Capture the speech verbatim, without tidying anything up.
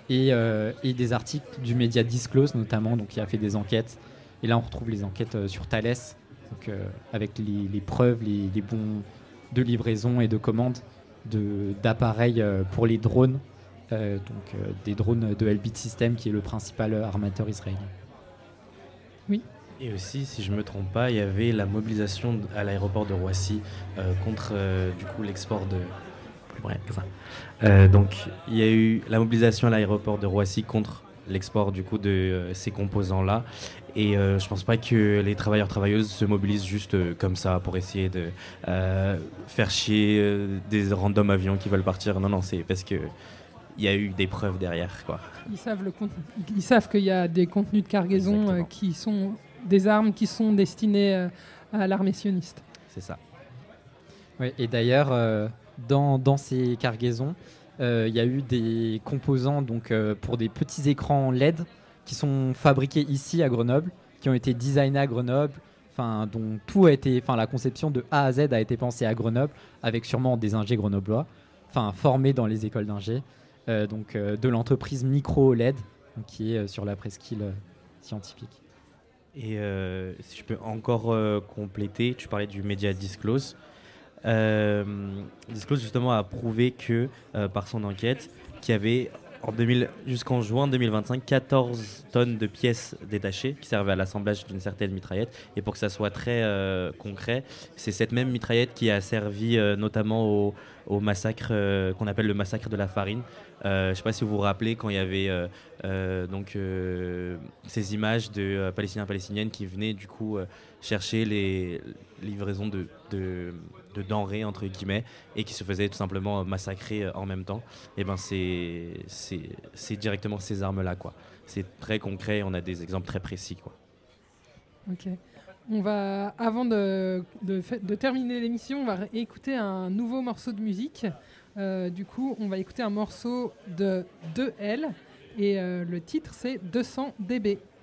et, euh, et des articles du média Disclose notamment, donc qui a fait des enquêtes. Et là, on retrouve les enquêtes euh, sur Thales, donc, euh, avec les, les preuves, les, les bons de livraison et de commande de, d'appareils euh, pour les drones, euh, donc euh, des drones de Elbit Systems, qui est le principal euh, armateur israélien. Oui. Et aussi, si je ne me trompe pas, il y avait la mobilisation à l'aéroport de Roissy euh, contre euh, du coup l'export de... Plus bref, ça. Euh, donc, il y a eu la mobilisation à l'aéroport de Roissy contre l'export du coup de euh, ces composants-là. Et euh, je pense pas que les travailleurs travailleuses se mobilisent juste euh, comme ça pour essayer de euh, faire chier euh, des random avions qui veulent partir. Non, non, c'est parce que il y a eu des preuves derrière, quoi. Ils savent, le contenu, ils savent qu'il y a des contenus de cargaison euh, qui sont des armes qui sont destinées euh, à l'armée sioniste. C'est ça. Oui, et d'ailleurs, euh, dans, dans ces cargaisons, il euh, y a eu des composants donc, euh, pour des petits écrans L E D qui sont fabriqués ici à Grenoble, qui ont été designés à Grenoble, dont tout a été, la conception de A à Z a été pensée à Grenoble, avec sûrement des ingés grenoblois, formés dans les écoles d'ingé, euh, donc euh, de l'entreprise Micro L E D, donc, qui est euh, sur la presqu'île euh, scientifique. Et euh, si je peux encore euh, compléter, tu parlais du média Disclose. Euh, Disclose justement a prouvé que, euh, par son enquête, qu'il y avait en deux mille, jusqu'en juin deux mille vingt-cinq, quatorze tonnes de pièces détachées qui servaient à l'assemblage d'une certaine mitraillette. Et pour que ça soit très euh, concret, c'est cette même mitraillette qui a servi euh, notamment au, au massacre euh, qu'on appelle le massacre de la farine. Euh, je ne sais pas si vous vous rappelez quand il y avait euh, euh, donc, euh, ces images de euh, Palestiniens palestiniennes qui venaient du coup euh, chercher les livraisons de, de, de denrées entre guillemets et qui se faisaient tout simplement massacrer en même temps. Et ben c'est, c'est, c'est directement ces armes-là, quoi. C'est très concret, on a des exemples très précis, quoi. Ok. On va, avant de, de, de terminer l'émission, on va écouter un nouveau morceau de musique. Euh, du coup, on va écouter un morceau de deux L et euh, le titre c'est deux cents décibels.